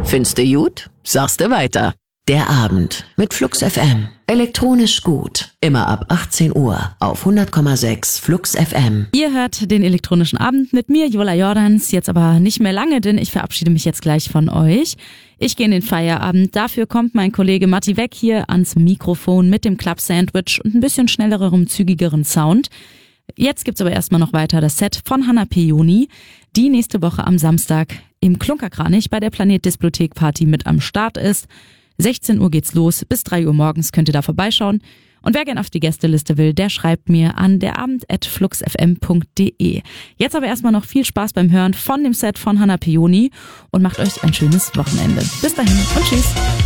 Findste gut? Sagste weiter. Der Abend mit Flux FM. Elektronisch gut. Immer ab 18 Uhr auf 100,6 Flux FM. Ihr hört den elektronischen Abend mit mir, Jola Jordans. Jetzt aber nicht mehr lange, denn ich verabschiede mich jetzt gleich von euch. Ich gehe in den Feierabend. Dafür kommt mein Kollege Matti Weck hier ans Mikrofon mit dem Club Sandwich und ein bisschen schnellerem, zügigeren Sound. Jetzt gibt's aber erstmal noch weiter das Set von Hanna Peony, die nächste Woche am Samstag im Klunkerkranich bei der Planet Displothek Party mit am Start ist. 16 Uhr geht's los, bis 3 Uhr morgens könnt ihr da vorbeischauen. Und wer gern auf die Gästeliste will, der schreibt mir an derabend@fluxfm.de. Jetzt aber erstmal noch viel Spaß beim Hören von dem Set von Hanna Peony und macht euch ein schönes Wochenende. Bis dahin und tschüss.